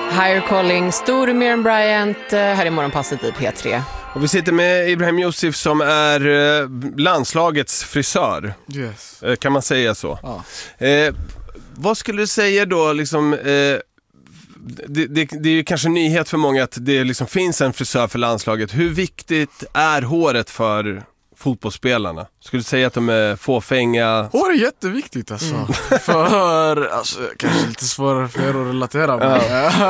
Higher Calling, stor Miriam Bryant, här i morgonpasset i P3. Och vi sitter med Ibrahim Yusuf som är landslagets frisör. Yes. Kan man säga så? Ja. Vad skulle du säga då liksom... Det är ju kanske nyhet för många att det liksom finns en frisör för landslaget. Hur viktigt är håret för fotbollsspelarna? Skulle du säga att de är fåfänga? Hår är jätteviktigt alltså. För alltså, kanske lite svårare för er att relatera med.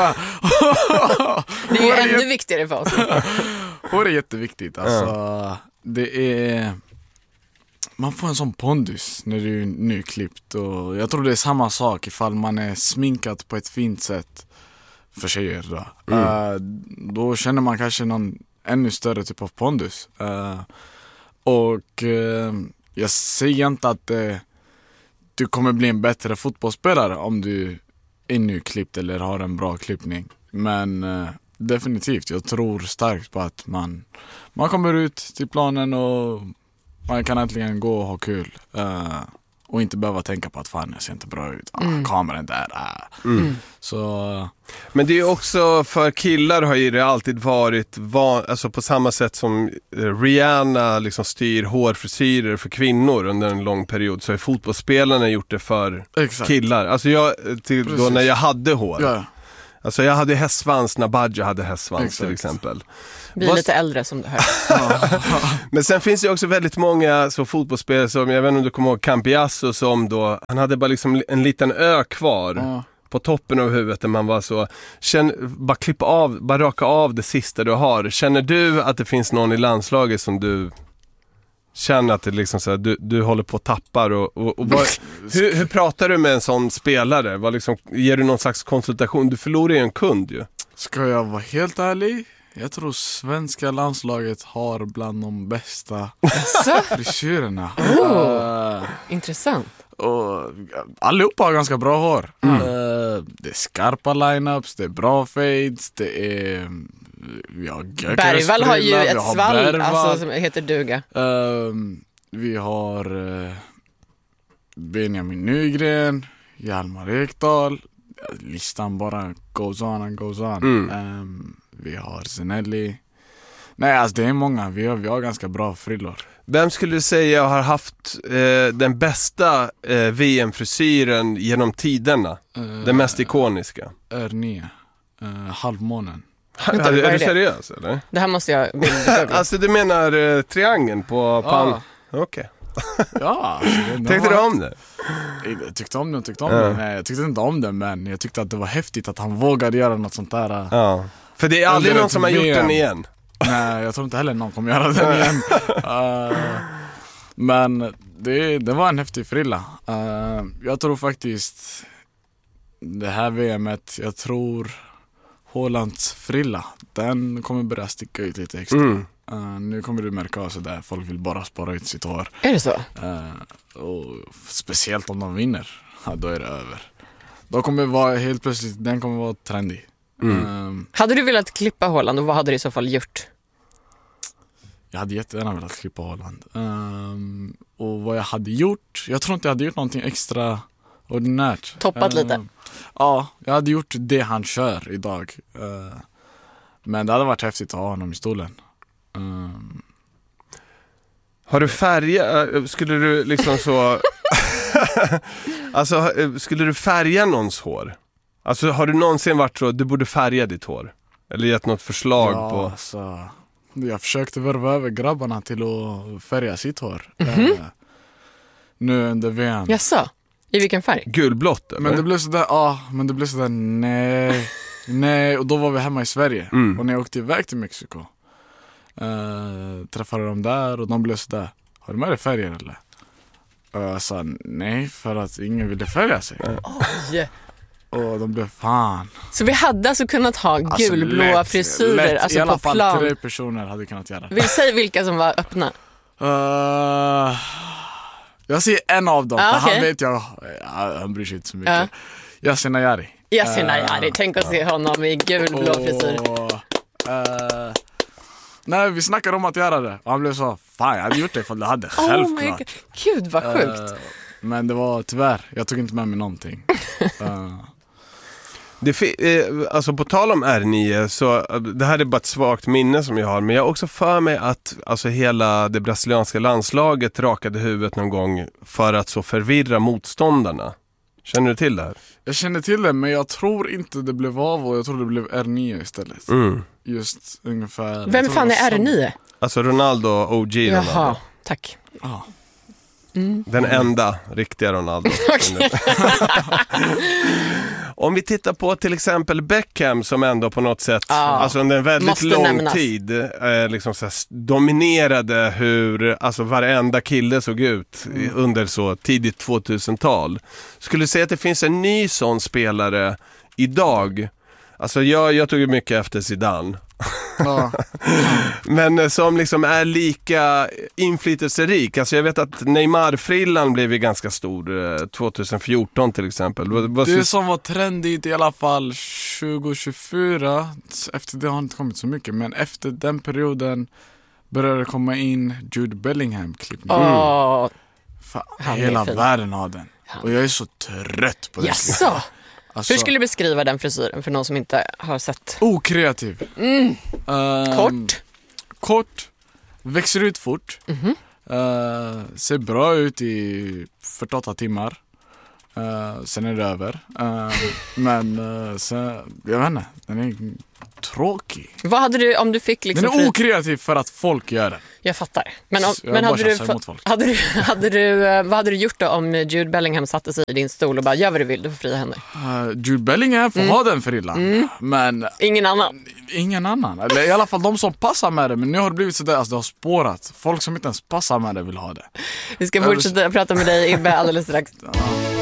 Det är ju ännu viktigare för oss. Hår är jätteviktigt alltså. Det är... Man får en sån pondus när du är nyklippt. Och jag tror det är samma sak ifall man är sminkat på ett fint sätt för tjejer då. Då känner man kanske någon ännu större typ av pondus. Jag säger inte att du kommer bli en bättre fotbollsspelare om du är nyklippt eller har en bra klippning. Men definitivt, jag tror starkt på att man kommer ut till planen och man kan äntligen gå och ha kul. Och inte behöva tänka på att fan, jag ser inte bra ut. Kameran där. Så... Men det är ju också för killar har ju det alltid varit alltså på samma sätt som Rihanna liksom styr hårfrisyrer för kvinnor under en lång period, så har fotbollsspelarna gjort det för killar. Alltså då när jag hade hår. Ja. Alltså jag hade hästsvans när Badja hade hästsvans till exempel. Vi är lite äldre som du hör. Men sen finns det också väldigt många så fotbollsspelare som, jag vet inte om du kommer ihåg Campiasso, som då, han hade bara liksom en liten ö kvar på toppen av huvudet där man var så, bara raka av det sista du har. Känner du att det finns någon i landslaget som du känner att det liksom så här, du håller på att tappar hur pratar du med en sån spelare? Vad liksom, ger du någon slags konsultation? Du förlorar ju en kund ju. Ska jag vara helt ärlig? Jag tror svenska landslaget har bland de bästa frisyrerna. Intressant. Och allihopa har ganska bra hår. Det är skarpa lineups, det är bra fades, det är... Bergvall har ju ett svall alltså, som heter duga. Vi har Benjamin Nygren, Hjalmar Ekdal. Listan bara goes on and goes on. Vi har Zenelli. Nej, alltså det är många. Vi har ganska bra frillor. Vem skulle du säga har haft den bästa VM-frisyren genom tiderna? Den mest ikoniska? Ernie. Halvmånen. Vänta, är du seriös eller? Det här måste jag bilda. Alltså du menar triangeln på pan? Okej. Ja, tyckte du om det? Jag tyckte om det. Nej, jag tyckte inte om det, men jag tyckte att det var häftigt att han vågade göra något sånt där. Ja. För det är aldrig någon som har gjort den igen. Nej, jag tror inte heller någon kommer göra den igen. Men det var en häftig frilla. Jag tror faktiskt det här VMet, jag tror Haalands frilla, den kommer börja sticka ut lite extra. Nu kommer du märka av så där folk vill bara spara ut sitt hår. Är det så? Och speciellt om de vinner, då är det över. Då kommer det vara helt plötsligt, den kommer vara trendy. Hade du velat klippa Haaland och vad hade du i så fall gjort? Jag hade jättegärna velat klippa Haaland. Och vad jag hade gjort, jag tror inte jag hade gjort någonting extra ordinärt. Toppat lite? Ja, jag hade gjort det han kör idag. Men det hade varit häftigt att ha honom i stolen. Har du färga, skulle du liksom så alltså skulle du färga någons hår? Alltså har du någonsin varit så du borde färga ditt hår? Eller gett något förslag på? Alltså, jag försökte värva över grabbarna till att färga sitt hår. Nu under VM. Jaså? I vilken färg? Gulblått eller? Men det blev sådär, nej. Och då var vi hemma i Sverige. Och när jag åkte iväg till Mexiko träffade dem där och de blev sådär, har du med dig färger eller? Och jag sa nej, för att ingen ville färga sig. Och de blev fan. Så vi hade alltså kunnat ha gulblåa frisyrer lätt, alltså i alla på fall plan. 3 personer hade kunnat göra det. Vill säga vilka som var öppna? Jag ser en av dem, för okay. han vet han bryr sig inte så mycket. Yasin Ayari. Tänk att se honom i gulblå frisyr. Nej, vi snackade om att göra det. Och han blev så, fan jag hade gjort det för det hade självklart. Gud vad sjukt. Men det var tyvärr, jag tog inte med mig någonting. Alltså på tal om R9, så det här är bara ett svagt minne som jag har, men jag har också för mig att alltså hela det brasilianska landslaget rakade huvudet någon gång för att så förvirra motståndarna. Känner du till det här? Jag känner till det, men jag tror inte det blev av, och jag tror det blev R9 istället. Just ungefär. Vem fan är R9? Alltså Ronaldo, OG Ronaldo. Jaha, tack. Den enda riktiga Ronaldo. Om vi tittar på till exempel Beckham, som ändå på något sätt alltså under en väldigt lång tid liksom så här, dominerade hur alltså varenda kille såg ut under så tidigt 2000-tal. Skulle du säga att det finns en ny sån spelare idag? Alltså jag tog ju mycket efter Zidane. Men som liksom är lika inflytelserik. Alltså jag vet att Neymar-frillan blev ju ganska stor 2014 till exempel. Det som var trendigt i alla fall 2024, efter det har inte kommit så mycket, men efter den perioden började det komma in Jude Bellingham-klippning. Hela världen har den. Och jag är så trött på det. Alltså, hur skulle du beskriva den frisyren för någon som inte har sett? Okreativ. Kort. Växer ut fort. Ser bra ut i 48 timmar. Sen är det över. Men jag vet inte, den är tråkig. Vad hade du om du fick liksom? Den är okreativ för att folk gör den. Jag fattar. Men vad hade du gjort då om Jude Bellingham satte sig i din stol och bara gör vad du vill, du får fria händer? Jude Bellingham får ha den frillan. Men ingen annan. Eller i alla fall de som passar med det. Men nu har det blivit sådär, alltså det har spårat. Folk som inte ens passar med det vill ha det. Vi ska fortsätta prata med dig, Ibbe, alldeles strax.